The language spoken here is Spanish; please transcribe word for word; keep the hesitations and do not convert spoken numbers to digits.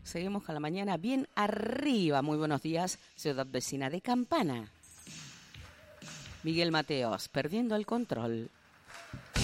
seguimos con la mañana bien arriba. Muy buenos días, ciudad vecina de Campana. Miguel Mateos, perdiendo el control.